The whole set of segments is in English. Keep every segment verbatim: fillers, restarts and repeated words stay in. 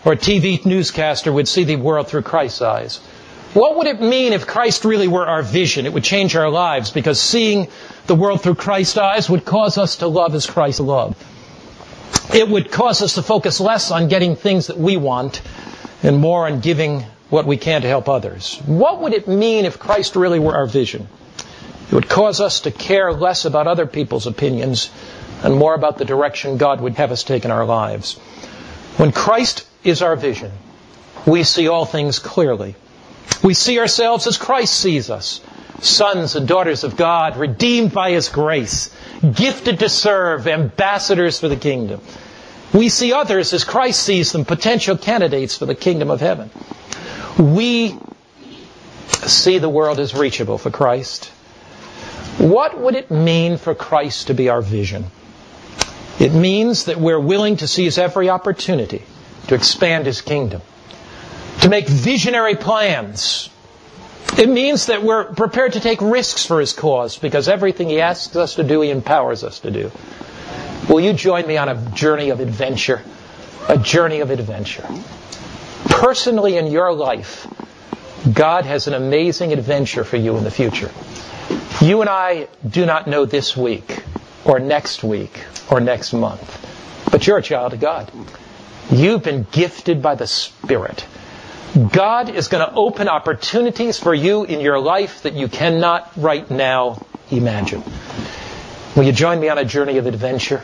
or a T V newscaster would see the world through Christ's eyes. What would it mean if Christ really were our vision? It would change our lives, because seeing the world through Christ's eyes would cause us to love as Christ loved. It would cause us to focus less on getting things that we want and more on giving what we can to help others. What would it mean if Christ really were our vision? It would cause us to care less about other people's opinions and more about the direction God would have us take in our lives. When Christ is our vision, we see all things clearly. We see ourselves as Christ sees us, sons and daughters of God, redeemed by His grace, gifted to serve, ambassadors for the kingdom. We see others as Christ sees them, potential candidates for the kingdom of heaven. We see the world as reachable for Christ. What would it mean for Christ to be our vision? It means that we're willing to seize every opportunity to expand His kingdom, to make visionary plans. It means that we're prepared to take risks for His cause, because everything He asks us to do, He empowers us to do. Will you join me on a journey of adventure? A journey of adventure. Personally in your life, God has an amazing adventure for you in the future. You and I do not know this week, or next week, or next month. But you're a child of God. You've been gifted by the Spirit. God is going to open opportunities for you in your life that you cannot right now imagine. Will you join me on a journey of adventure?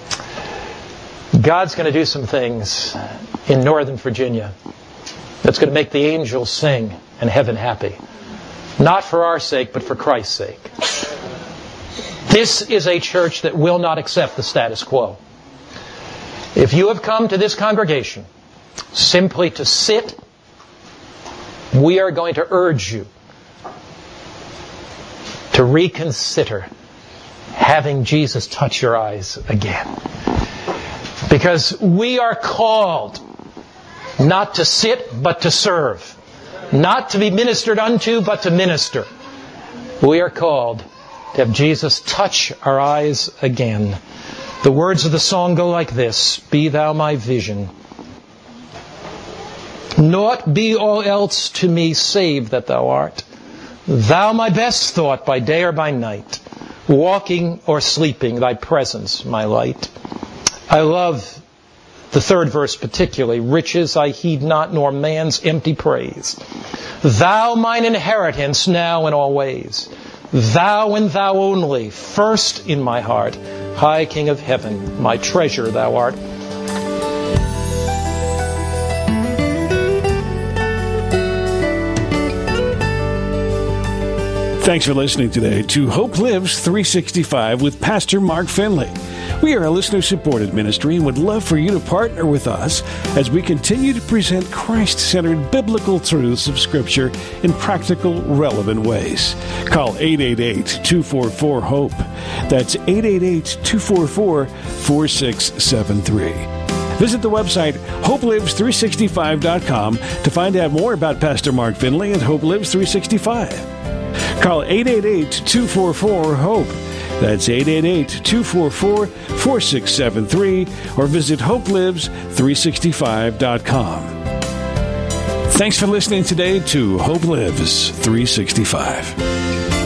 God's going to do some things in Northern Virginia that's going to make the angels sing and heaven happy. Not for our sake, but for Christ's sake. This is a church that will not accept the status quo. If you have come to this congregation simply to sit, we are going to urge you to reconsider having Jesus touch your eyes again. Because we are called not to sit, but to serve. Not to be ministered unto, but to minister. We are called to have Jesus touch our eyes again. The words of the song go like this: Be thou my vision. Naught be all else to me save that thou art. Thou my best thought by day or by night. Walking or sleeping, thy presence my light. I love the third verse particularly. Riches I heed not, nor man's empty praise. Thou mine inheritance now and always. Thou and thou only, first in my heart. High King of heaven, my treasure thou art. Thanks for listening today to Hope Lives three sixty-five with Pastor Mark Finley. We are a listener-supported ministry and would love for you to partner with us as we continue to present Christ-centered biblical truths of Scripture in practical, relevant ways. Call eight eight eight, two four four, HOPE. That's eight eight eight, two four four, four six seven three. Visit the website hope lives three sixty-five dot com to find out more about Pastor Mark Finley and Hope Lives three sixty-five. Call eight eight eight, two four four, HOPE. That's eight eight eight, two four four, four six seven three, or visit hope lives three sixty-five dot com. Thanks for listening today to Hope Lives three sixty-five.